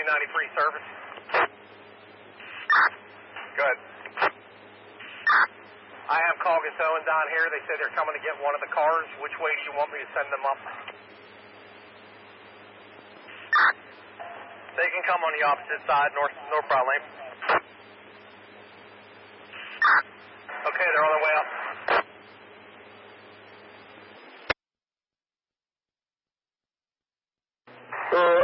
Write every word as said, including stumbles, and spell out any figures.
ninety-three service. Good. I have Caucasoan down here. They say they're coming to get one of the cars. Which way do you want me to send them up? They can come on the opposite side, north northbound lane. Okay, they're on their way up. Uh,